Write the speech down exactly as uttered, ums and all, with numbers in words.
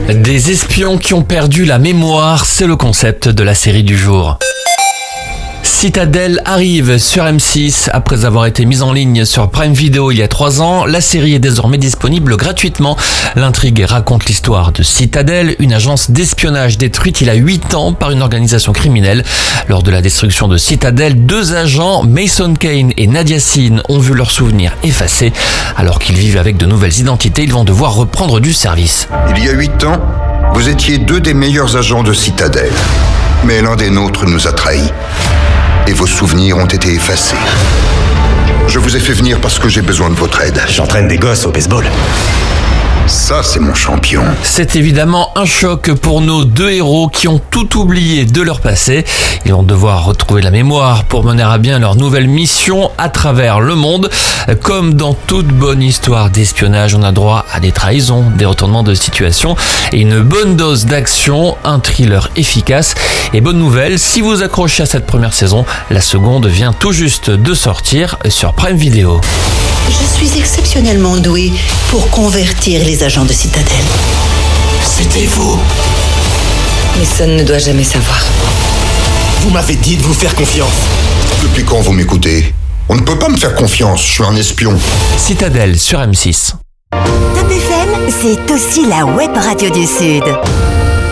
Des espions qui ont perdu la mémoire, c'est le concept de la série du jour. Citadel arrive sur M six. Après avoir été mise en ligne sur Prime Video il y a trois ans, la série est désormais disponible gratuitement. L'intrigue raconte l'histoire de Citadel, une agence d'espionnage détruite il y a huit ans par une organisation criminelle. Lors de la destruction de Citadel, deux agents, Mason Kane et Nadia Sin, ont vu leurs souvenirs effacés. Alors qu'ils vivent avec de nouvelles identités, ils vont devoir reprendre du service. Il y a huit ans, vous étiez deux des meilleurs agents de Citadel. Mais l'un des nôtres nous a trahis. Et vos souvenirs ont été effacés. Je vous ai fait venir parce que j'ai besoin de votre aide. J'entraîne des gosses au baseball. Ça, c'est mon champion. C'est évidemment un choc pour nos deux héros qui ont tout oublié de leur passé. Ils vont devoir retrouver la mémoire pour mener à bien leur nouvelle mission à travers le monde. Comme dans toute bonne histoire d'espionnage, on a droit à des trahisons, des retournements de situation et une bonne dose d'action, un thriller efficace. Et bonne nouvelle, si vous accrochez à cette première saison, la seconde vient tout juste de sortir sur Prime Video. Je suis exceptionnellement douée pour convertir les agents de Citadel. C'était vous. Mason ne doit jamais savoir. Vous m'avez dit de vous faire confiance. Depuis quand vous m'écoutez ? On ne peut pas me faire confiance, je suis un espion. Citadel sur M six. Top F M, c'est aussi la web radio du Sud.